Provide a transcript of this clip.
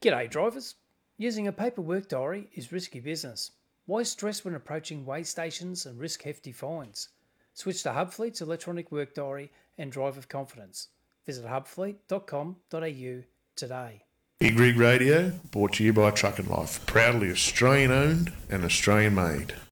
G'day drivers. Using a paper work diary is risky business. Why stress when approaching weigh stations and risk hefty fines? Switch to Hubfleet's electronic work diary and drive with confidence. Visit hubfleet.com.au today. Big Rig Radio, brought to you by Truck and Life. Proudly Australian owned and Australian made.